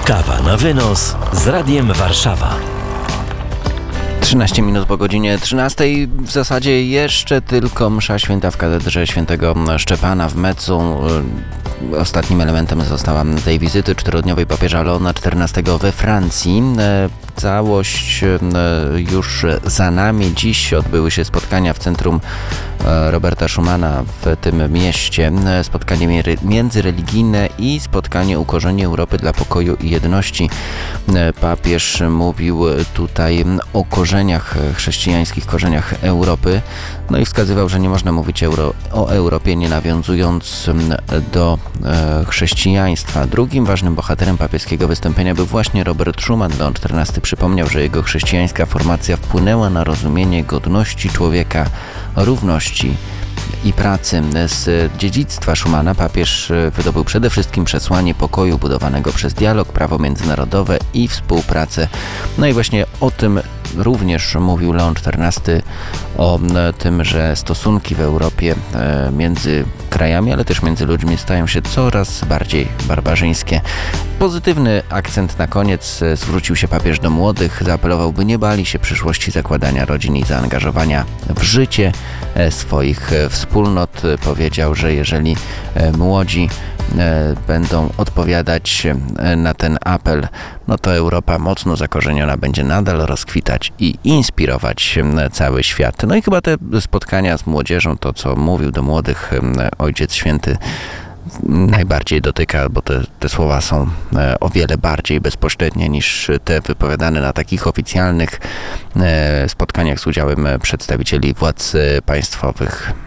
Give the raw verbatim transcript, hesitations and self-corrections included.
Kawa na wynos z Radiem Warszawa. trzynaście minut po godzinie trzynastej. W zasadzie jeszcze tylko msza święta w katedrze świętego Szczepana w Metzu. Ostatnim elementem została tej wizyty czterodniowej papieża Leona czternastego we Francji. Całość już za nami. Dziś odbyły się spotkania w centrum Roberta Schumana w tym mieście. Spotkanie międzyreligijne i spotkanie ukorzenie Europy dla pokoju i jedności. Papież mówił tutaj o korzeniach, chrześcijańskich korzeniach Europy. No i wskazywał, że nie można mówić euro, o Europie nie nawiązując do e, chrześcijaństwa. Drugim ważnym bohaterem papieskiego wystąpienia był właśnie Robert Schuman. Leon czternasty przypomniał, że jego chrześcijańska formacja wpłynęła na rozumienie godności człowieka, równości i pracy. Z dziedzictwa Schumana papież wydobył przede wszystkim przesłanie pokoju budowanego przez dialog, prawo międzynarodowe i współpracę. No i właśnie o tym również mówił Leon czternasty, o tym, że stosunki w Europie między krajami, ale też między ludźmi stają się coraz bardziej barbarzyńskie. Pozytywny akcent na koniec zwrócił się papież do młodych, zaapelował, by nie bali się przyszłości zakładania rodzin i zaangażowania w życie swoich wspólnot. Powiedział, że jeżeli młodzi będą odpowiadać na ten apel, no to Europa mocno zakorzeniona będzie nadal rozkwitać i inspirować cały świat. No i chyba te spotkania z młodzieżą, to co mówił do młodych Ojciec Święty, najbardziej dotyka, bo te, te słowa są o wiele bardziej bezpośrednie niż te wypowiadane na takich oficjalnych spotkaniach z udziałem przedstawicieli władz państwowych.